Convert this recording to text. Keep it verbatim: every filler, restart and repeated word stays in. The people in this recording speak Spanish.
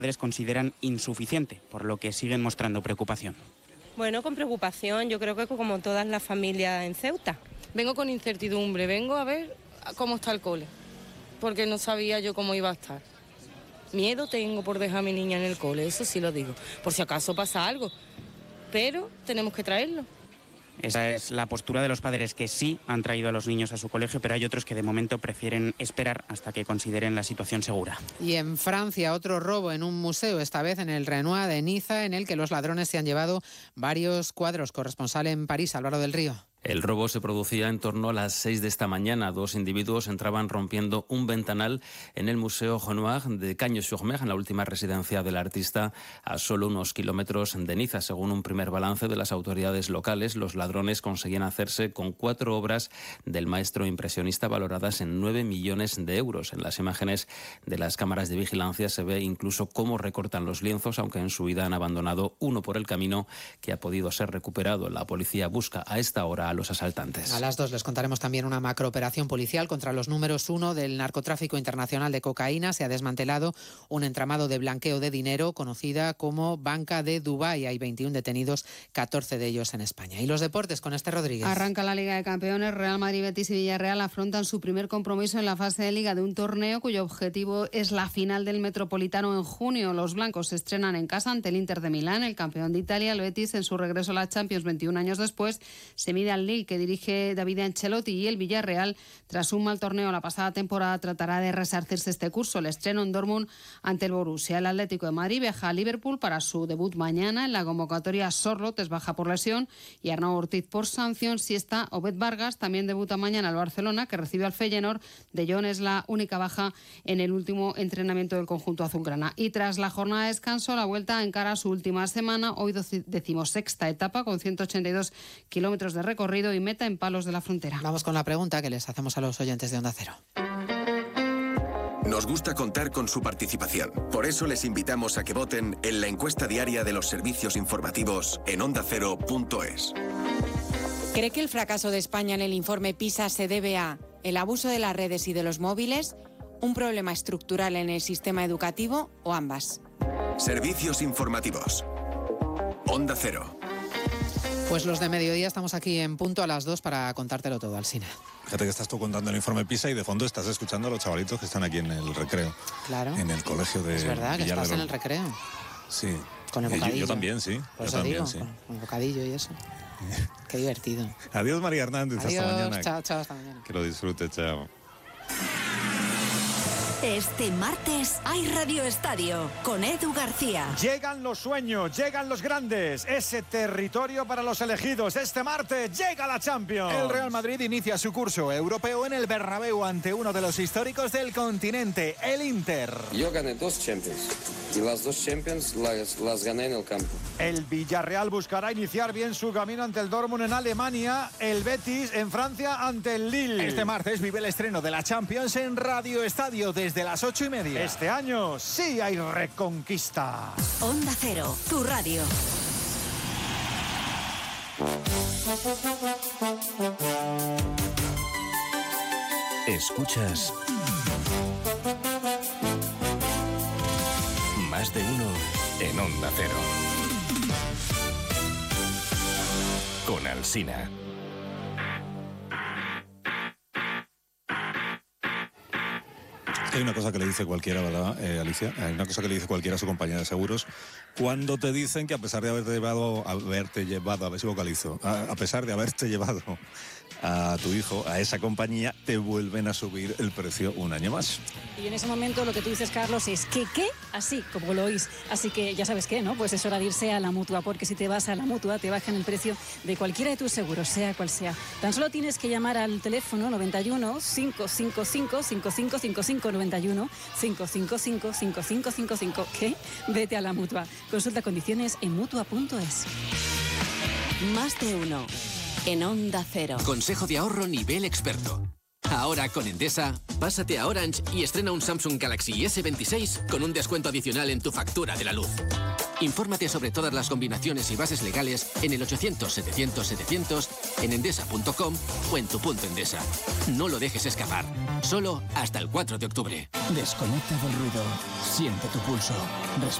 padres consideran insuficiente, por lo que siguen mostrando preocupación. Bueno, con preocupación, yo creo que como todas las familias en Ceuta. Vengo con incertidumbre, vengo a ver cómo está el cole, porque no sabía yo cómo iba a estar. Miedo tengo por dejar a mi niña en el cole, eso sí lo digo, por si acaso pasa algo, pero tenemos que traerlo. Esa es la postura de los padres, que sí han traído a los niños a su colegio, pero hay otros que de momento prefieren esperar hasta que consideren la situación segura. Y en Francia, otro robo en un museo, esta vez en el Renoir de Niza, en el que los ladrones se han llevado varios cuadros. Corresponsal en París, Álvaro del Río. El robo se producía en torno a las seis de esta mañana. Dos individuos entraban rompiendo un ventanal en el Museo Renoir de Cagnes-sur-Mer, en la última residencia del artista, a solo unos kilómetros de Niza. Según un primer balance de las autoridades locales, los ladrones conseguían hacerse con cuatro obras del maestro impresionista valoradas en nueve millones de euros. En las imágenes de las cámaras de vigilancia se ve incluso cómo recortan los lienzos, aunque en su huida han abandonado uno por el camino, que ha podido ser recuperado. La policía busca a esta hora a los asaltantes. A las dos les contaremos también una macrooperación policial contra los números uno del narcotráfico internacional de cocaína. Se ha desmantelado un entramado de blanqueo de dinero conocida como Banca de Dubái. Hay veintiún detenidos, catorce de ellos en España. Y los deportes con Esther Rodríguez. Arranca la Liga de Campeones. Real Madrid, Betis y Villarreal afrontan su primer compromiso en la fase de Liga de un torneo cuyo objetivo es la final del Metropolitano en junio. Los blancos se estrenan en casa ante el Inter de Milán, el campeón de Italia. El Betis, en su regreso a la Champions veintiún años después, se mide al Lille, que dirige David Ancelotti, y el Villarreal, tras un mal torneo la pasada temporada, tratará de resarcirse este curso. El estreno en Dortmund ante el Borussia. El Atlético de Madrid viaja a Liverpool para su debut mañana. En la convocatoria, Sorloth es baja por lesión y Arnau Ortiz por sanción. Si está Obed Vargas, también debuta mañana el Barcelona, que recibe al Feyenoord. De Jong es la única baja en el último entrenamiento del conjunto azulgrana. Y tras la jornada de descanso, la Vuelta encara su última semana, hoy decimosexta etapa, con ciento ochenta y dos kilómetros de recorrido y meta en Palos de la Frontera. Vamos con la pregunta que les hacemos a los oyentes de Onda Cero. Nos gusta contar con su participación. Por eso les invitamos a que voten en la encuesta diaria de los servicios informativos en onda cero punto es. ¿Cree que el fracaso de España en el informe PISA se debe a el abuso de las redes y de los móviles, un problema estructural en el sistema educativo o ambas? Servicios informativos. Onda Cero. Pues los de mediodía estamos aquí en punto a las dos para contártelo todo, Alsina. Fíjate que estás tú contando el informe PISA y de fondo estás escuchando a los chavalitos que están aquí en el recreo. Claro. En el colegio de Es verdad que Villar estás de en Lor- el recreo. Sí. Con el Eh, bocadillo. Yo, yo también, sí. Por yo eso también, digo, sí. con, con el bocadillo y eso. Qué divertido. Adiós, María Hernández. Adiós, hasta mañana. chao, chao, hasta mañana. Que lo disfrutes, chao. Este martes hay Radio Estadio con Edu García. Llegan los sueños, llegan los grandes, ese territorio para los elegidos. Este martes llega la Champions. El Real Madrid inicia su curso europeo en el Bernabéu ante uno de los históricos del continente, el Inter. Yo gané dos Champions y las dos Champions las, las gané en el campo. El Villarreal buscará iniciar bien su camino ante el Dortmund en Alemania, el Betis en Francia ante el Lille. Este martes vive el estreno de la Champions en Radio Estadio desde las ocho y media. Este año sí hay reconquista. Onda Cero, tu radio. Escuchas Más de uno en Onda Cero. Con Alsina. Hay una cosa que le dice cualquiera, ¿verdad, eh, Alicia? Hay una cosa que le dice cualquiera a su compañía de seguros cuando te dicen que a pesar de haberte llevado, haberte llevado, a ver si vocalizo, a, a pesar de haberte llevado a tu hijo a esa compañía, te vuelven a subir el precio un año más. Y en ese momento lo que tú dices, Carlos, es que qué, así como lo oís. Así que ya sabes qué, ¿no? Pues es hora de irse a la Mutua, porque si te vas a la Mutua te bajan el precio de cualquiera de tus seguros, sea cual sea. Tan solo tienes que llamar al teléfono noventa y uno, cinco cinco cinco, cinco cinco cinco cinco, noventa y uno, cinco cinco cinco, cinco cinco cinco cinco. ¿Qué? Vete a la Mutua. Consulta condiciones en mutua punto es. Más de uno en Onda Cero. Consejo de ahorro nivel experto. Ahora con Endesa, pásate a Orange y estrena un Samsung Galaxy ese veintiséis con un descuento adicional en tu factura de la luz. Infórmate sobre todas las combinaciones y bases legales en el ochocientos setecientos setecientos, en endesa punto com o en tu punto Endesa. No lo dejes escapar. Solo hasta el cuatro de octubre. Desconecta del ruido. Siente tu pulso.